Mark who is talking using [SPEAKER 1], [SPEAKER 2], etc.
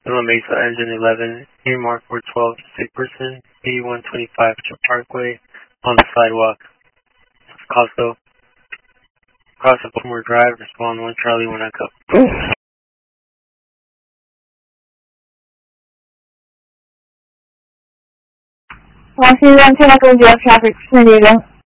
[SPEAKER 1] Little Mesa Engine 11, near Mark 412, sick person, 8125 Parkway, on the sidewalk. Costco. Cross of Baltimore Drive, respond 1 Charlie 1 Echo.
[SPEAKER 2] Washington Technical Traffic, San Diego.